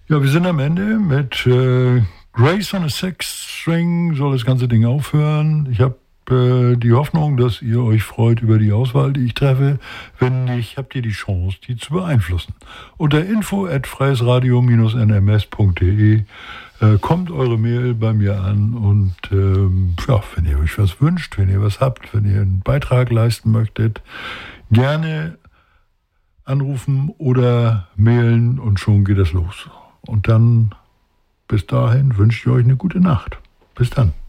Ja, wir sind am Ende mit Grace on a Six String. Soll das ganze Ding aufhören? Ich habe die Hoffnung, dass ihr euch freut über die Auswahl, die ich treffe. Wenn nicht, habt ihr die Chance, die zu beeinflussen. Unter info@freiesradio-nms.de kommt eure Mail bei mir an und ja, wenn ihr euch was wünscht, wenn ihr was habt, wenn ihr einen Beitrag leisten möchtet, gerne anrufen oder mailen und schon geht es los. Und dann, bis dahin, wünsche ich euch eine gute Nacht. Bis dann.